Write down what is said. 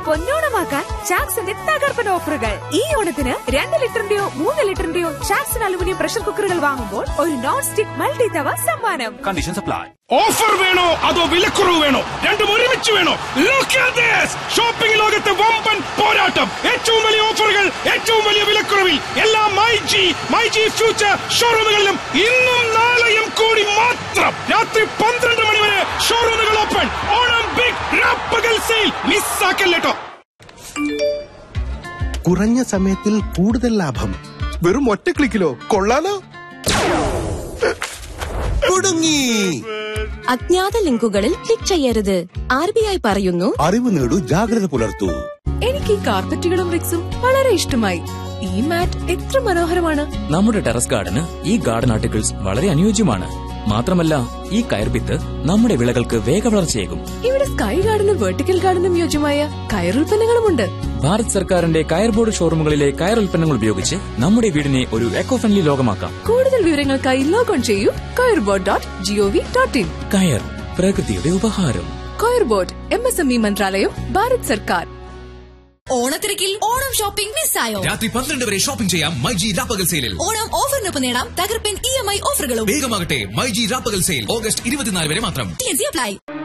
പൊന്നോണമാക്കാൻ ചാക്സിന്റെ തകർപ്പൻ ഓഫറുകൾ. ഈ ഓണത്തിന് 2 ലിറ്ററിന്റെയോ 3 ലിറ്ററിന്റെയോ ചാക്സൺ അലുമിനിയം പ്രഷർ കുക്കറുകൾ വാങ്ങുമ്പോൾ ഒരു നോൺ സ്റ്റിക് മൾട്ടി തവ സമ്മാനം. Conditions apply. ഓഫർ വേണോ അതോ വിലക്കുറവ് വേണോ? രണ്ടും ഒരുമിച്ച് വേണോ? ഷോപ്പിംഗ് ലോകത്തെ വമ്പൻ പോരാട്ടം. ഏറ്റവും വലിയ ഓഫറുകൾ, ഏറ്റവും വലിയ വിലക്കുറവിൽ എല്ലാ മൈ ജി ഫ്യൂച്ചർ ഷോറൂമുകളിലും ഇന്നും നാളെയും കൂടി മാത്രം. രാത്രി 12 മണി വരെ ഷോറൂമുകൾ ഓപ്പൺ. ഓണം ബിഗ് രാപ്പകൽ സെയിൽ മിസ്സാക്കല്ലേട്ടോ. കുറഞ്ഞ സമയത്തിൽ കൂടുതൽ ലാഭം, വെറും ഒറ്റ ക്ലിക്കിലോ? കൊള്ളാലോ. തുടങ്ങി. അജ്ഞാത ലിങ്കുകളിൽ ക്ലിക്ക് ചെയ്യരുത്. RBI പറയുന്നു, അറിവ് നേടൂ, ജാഗ്രത പുലർത്തൂ. എനിക്ക് ഈ കാർപ്പറ്റുകളും റിക്സും വളരെ ഇഷ്ടമായി. ഈ മാറ്റ് എത്ര മനോഹരമാണ്. നമ്മുടെ ടെറസ് ഗാർഡന് ഈ ഗാർഡൻ ആർട്ടിക്കിൾസ് വളരെ അനുയോജ്യമാണ്. മാത്രമല്ല, ഈ കയർഭിത്ത് നമ്മുടെ വിളകൾക്ക് വേഗവളർച്ചയേകും. ഇവിടെ സ്കൈ ഗാർഡനും വെർട്ടിക്കൽ ഗാർഡനും യോജ്യമായ കയറുൽപ്പന്നങ്ങളുമുണ്ട്. ഭാരത് സർക്കാരിന്റെ കയർ ബോർഡ് ഷോറൂമുകളിലെ കയർ ഉൽപ്പന്നങ്ങൾ ഉപയോഗിച്ച് നമ്മുടെ വീടിനെ ഒരു എക്കോ ഫ്രണ്ട്ലി ലോകമാക്കാം. കൂടുതൽ വിവരങ്ങൾക്കായി ലോഗോൺ ചെയ്യൂ kayrbord.gov.in. കയർ, പ്രകൃതിയുടെ ഉപഹാരം. കയർബോർഡ്, MSME മന്ത്രാലയം, ഭാരത് സർക്കാർ. ഓണത്തിരക്കിൽ ഓണം ഷോപ്പിംഗ് മിസ്സായോ? രാത്രി 12 വരെ ഷോപ്പിംഗ് ചെയ്യാം മൈജി രാപ്പകൽ സെയിലിൽ. ഓണം ഓഫറിനൊപ്പം നേടാം തകർപ്പൻ EMI ഓഫറുകളും. വേഗമാകട്ടെ, മൈജി രാപ്പകൽ സെയിൽ ഓഗസ്റ്റ് 24 വരെ മാത്രം. അപ്ലൈ.